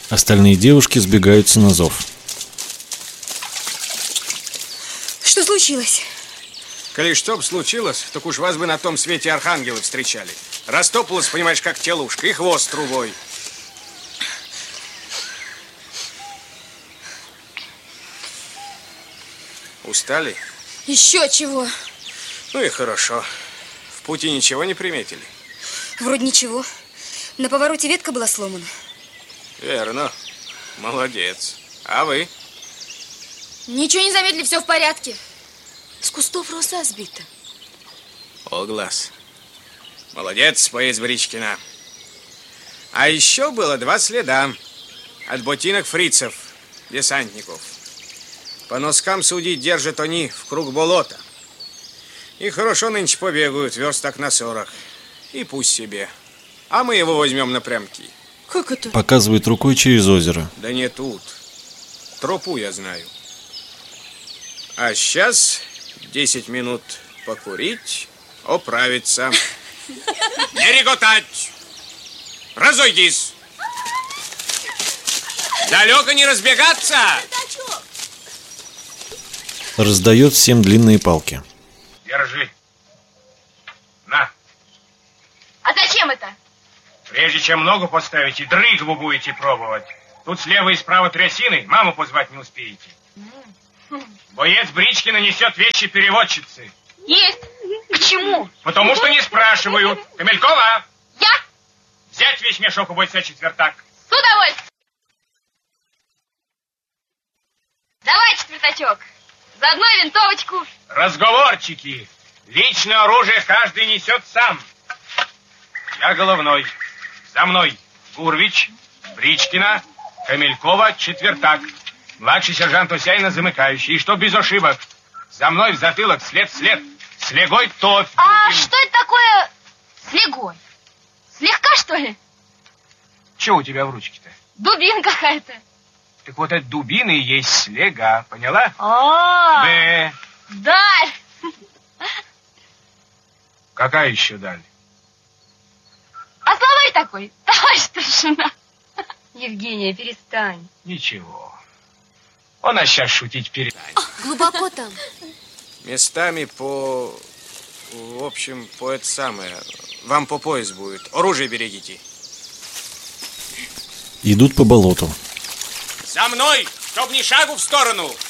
Остальные девушки сбегаются на зов. Что случилось? Коли что б случилось, так уж вас бы на том свете архангелы встречали. Растопалась, понимаешь, как телушка, и хвост трубой. Устали? Еще чего? Ну и хорошо. В пути ничего не приметили? Вроде ничего. На повороте ветка была сломана. Верно. Молодец. А вы? Ничего не заметили, все в порядке. С кустов роса сбита. О, глаз. Молодец, поезд Бричкина. А еще было 2 следа от ботинок фрицев, десантников. По носкам судить держат они в круг болота. И хорошо нынче побегают, верст так на 40. И пусть себе. А мы его возьмем напрямки. Как это? Показывает рукой через озеро. Да не тут. Тропу я знаю. А сейчас 10 минут покурить, оправиться. Не реготать! Разойдись! Далеко не разбегаться! Раздает всем длинные палки. Держи. На. А зачем это? Прежде чем ногу поставите, дрыгву будете пробовать. Тут слева и справа трясины, маму позвать не успеете. Боец Бричкина несет вещи переводчицы. Есть. К чему? Потому что не спрашивают. Камелькова! Я? Взять весь мешок у бойца четвертак. С удовольствием. Давай, четвертачок. Заодно и винтовочку. Разговорчики. Личное оружие каждый несет сам. Я головной. За мной Гурвич, Бричкина, Камелькова, четвертак. Младший сержант Осяйна замыкающий. И что без ошибок. За мной в затылок, след. Слегой топь. А что это такое слегой? Слегка, что ли? Что у тебя в ручке-то? Дубина какая-то. Так вот, это дубина и есть слега, поняла? А, даль. Какая еще даль? А словарь такой, товарищ старшина. Евгения, перестань. Ничего. Он нас сейчас шутить перестань. Глубоко там. Местами в общем, по это самое. Вам по пояс будет. Оружие берегите. Идут по болоту. За мной, чтоб ни шагу в сторону.